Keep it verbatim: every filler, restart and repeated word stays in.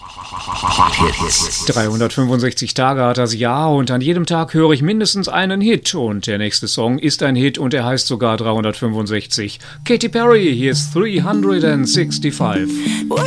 dreihundertfünfundsechzig Tage hat das Jahr und an jedem Tag höre ich mindestens einen Hit und der nächste Song ist ein Hit und er heißt sogar dreihundertfünfundsechzig. Katy Perry, hier ist dreihundertfünfundsechzig.